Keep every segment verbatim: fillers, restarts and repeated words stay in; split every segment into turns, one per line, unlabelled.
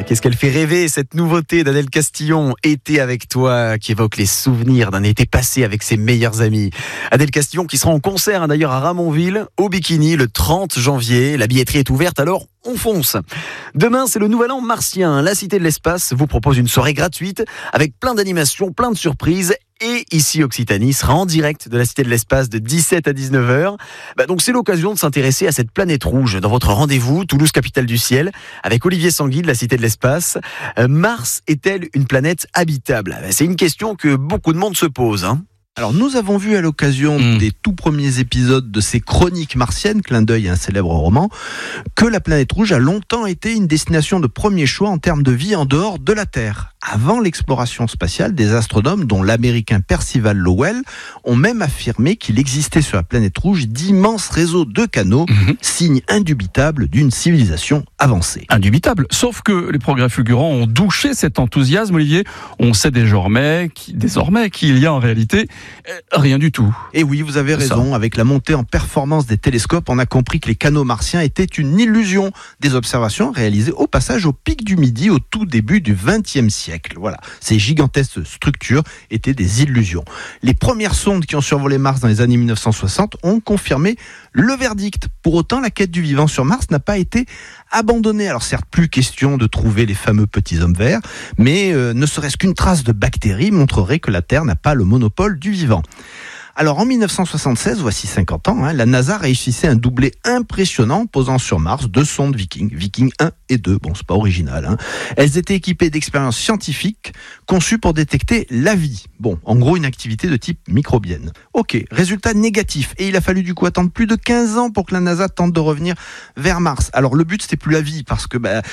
Qu'est-ce qu'elle fait rêver, cette nouveauté d'Adèle Castillon, Été avec toi, qui évoque les souvenirs d'un été passé avec ses meilleurs amis. Adèle Castillon qui sera en concert hein, d'ailleurs à Ramonville, au Bikini, le trente janvier. La billetterie est ouverte, alors on fonce. Demain, c'est le nouvel an martien. La Cité de l'Espace vous propose une soirée gratuite avec plein d'animations, plein de surprises. Et ici, Occitanie sera en direct de la Cité de l'Espace de dix-sept à dix-neuf heures. Bah donc c'est l'occasion de s'intéresser à cette planète rouge dans votre rendez-vous Toulouse Capitale du Ciel avec Olivier Sanguy de la Cité de l'Espace. Euh, Mars est-elle une planète habitable ? C'est une question que beaucoup de monde se pose. Hein.
Alors nous avons vu à l'occasion mmh. des tout premiers épisodes de ces chroniques martiennes, clin d'œil à un célèbre roman, que la planète rouge a longtemps été une destination de premier choix en termes de vie en dehors de la Terre. Avant l'exploration spatiale, des astronomes, dont l'américain Percival Lowell, ont même affirmé qu'il existait sur la planète rouge d'immenses réseaux de canaux, mmh. signe indubitable d'une civilisation avancée.
Indubitable, sauf que les progrès fulgurants ont douché cet enthousiasme, Olivier. On sait désormais, désormais qu'il y a en réalité rien du tout.
Et oui, vous avez raison. Avec la montée en performance des télescopes, on a compris que les canaux martiens étaient une illusion. Des observations réalisées au passage au pic du Midi au tout début du vingtième siècle. Voilà, ces gigantesques structures étaient des illusions. Les premières sondes qui ont survolé Mars dans les années mille neuf cent soixante ont confirmé le verdict. Pour autant, la quête du vivant sur Mars n'a pas été abandonnée. Alors certes, plus question de trouver les fameux petits hommes verts, mais euh, ne serait-ce qu'une trace de bactéries montrerait que la Terre n'a pas le monopole du vivant. Alors en mille neuf cent soixante-seize, voici cinquante ans, hein, la NASA réussissait un doublé impressionnant posant sur Mars deux sondes Viking, Viking un et deux, bon c'est pas original. Hein. Elles étaient équipées d'expériences scientifiques conçues pour détecter la vie. Bon, en gros une activité de type microbienne. Ok, résultat négatif. Et il a fallu du coup attendre plus de quinze ans pour que la NASA tente de revenir vers Mars. Alors le but c'était plus la vie parce que... Bah,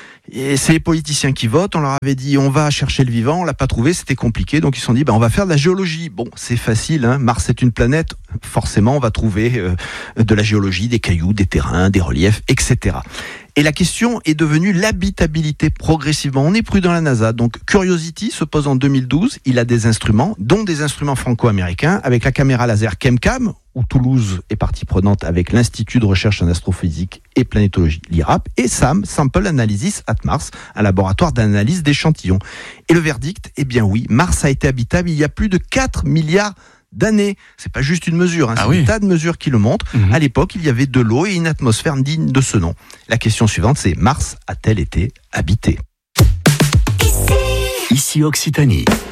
Et c'est les politiciens qui votent, on leur avait dit on va chercher le vivant, on l'a pas trouvé, c'était compliqué, donc ils se sont dit bah, on va faire de la géologie. Bon, c'est facile, hein. Mars est une planète, forcément on va trouver euh, de la géologie, des cailloux, des terrains, des reliefs, et cetera. Et la question est devenue l'habitabilité progressivement. On est prudent à la NASA. Donc Curiosity se pose en deux mille douze. Il a des instruments, dont des instruments franco-américains, avec la caméra laser ChemCam, où Toulouse est partie prenante avec l'Institut de recherche en astrophysique et planétologie, l'I R A P, et SAM, Sample Analysis at Mars, un laboratoire d'analyse d'échantillons. Et le verdict, eh bien oui, Mars a été habitable il y a plus de quatre milliards d'années. C'est pas juste une mesure, hein, c'est ah oui. un tas de mesures qui le montrent. Mmh. À l'époque, il y avait de l'eau et une atmosphère digne de ce nom. La question suivante, c'est Mars a-t-elle été habitée ?
Ici Occitanie.